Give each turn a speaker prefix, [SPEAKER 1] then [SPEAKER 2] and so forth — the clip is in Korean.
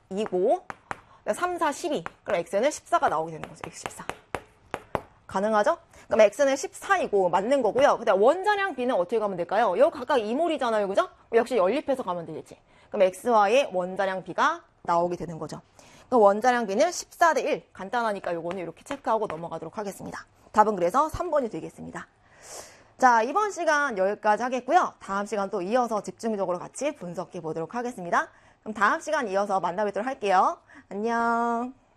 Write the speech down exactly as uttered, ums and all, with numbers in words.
[SPEAKER 1] 이고 삼, 사, 십이. 그럼 x는 십사가 나오게 되는 거죠. 엑스 십사. 가능하죠? 그럼 x는 십사이고 맞는 거고요. 그다음 원자량 b는 어떻게 가면 될까요? 여기 각각 이 몰이잖아요. 그죠? 역시 연립해서 가면 되겠지. 그럼 x와의 원자량 b가 나오게 되는 거죠. 그럼 원자량 b는 십사 대 일. 간단하니까 요거는 이렇게 체크하고 넘어가도록 하겠습니다. 답은 그래서 삼 번이 되겠습니다. 자, 이번 시간 여기까지 하겠고요. 다음 시간 또 이어서 집중적으로 같이 분석해 보도록 하겠습니다. 그럼 다음 시간 이어서 만나뵙도록 할게요. 안녕.